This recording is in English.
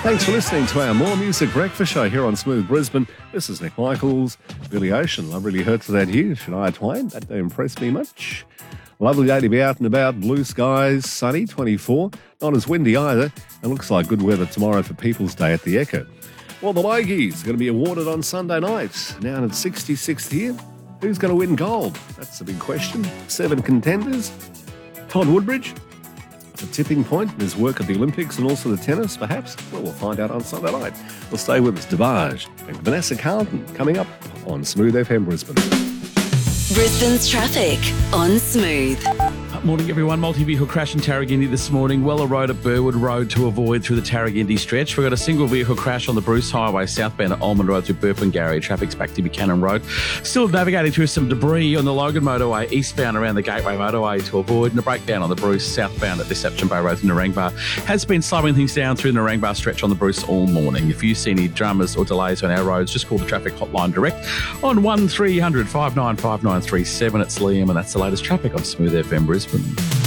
Thanks for listening to our More Music Breakfast Show here on Smooth Brisbane. This is Nick Michaels, Billy Ocean. Love really hurts that here. Shania Twain. That don't impress me much. Lovely day to be out and about. Blue skies, sunny, 24. Not as windy either. And looks like good weather tomorrow for People's Day at the Echo. Well, the Logies are going to be awarded on Sunday night. Now at 66th here. Who's going to win gold? That's the big question. 7 contenders. Todd Woodbridge. It's a tipping point in his work at the Olympics and also the tennis, perhaps. Well, we'll find out on Sunday night. Well, stay with us. Devage and Vanessa Carlton coming up on Smooth FM Brisbane. Brisbane's traffic on Smooth. Morning, everyone. Multi-vehicle crash in Tarragindi this morning. Weller Road at Burwood Road to avoid through the Tarragindi stretch. We've got a single vehicle crash on the Bruce Highway southbound at Almond Road through Burpengary. Traffic's back to Buchanan Road. Still navigating through some debris on the Logan Motorway eastbound around the Gateway Motorway to avoid, and a breakdown on the Bruce southbound at Deception Bay Road to Narangba has been slowing things down through the Narangba stretch on the Bruce all morning. If you see any dramas or delays on our roads, just call the traffic hotline direct on 1300 595937. It's Liam, and that's the latest traffic on Smooth FM Brisbane.